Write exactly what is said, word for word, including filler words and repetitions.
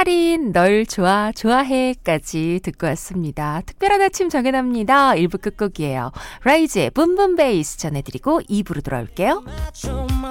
카린 널 좋아 좋아해까지 듣고 왔습니다. 특별한 아침 정연합니다. 일 부 끝곡이에요. 라이즈의 붐붐베이스 전해드리고 이 부로 돌아올게요.